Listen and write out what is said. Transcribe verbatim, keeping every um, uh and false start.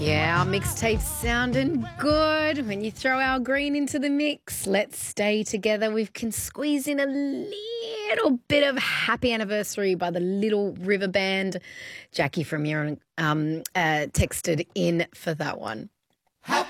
Yeah, our mixtape's sounding good. When you throw Al Green into the mix, Let's Stay Together, we can squeeze in a little bit of Happy Anniversary by the Little River Band. Jackie from Erin um, uh, texted in for that one. Happy